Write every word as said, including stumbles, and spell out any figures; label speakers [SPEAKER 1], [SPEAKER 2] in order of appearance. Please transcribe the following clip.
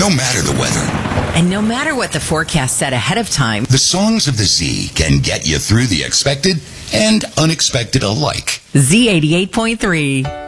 [SPEAKER 1] no matter the weather.
[SPEAKER 2] And no matter what the forecast said ahead of time,
[SPEAKER 1] The songs of the Z can get you through the expected and unexpected alike.
[SPEAKER 2] Z eighty-eight point three.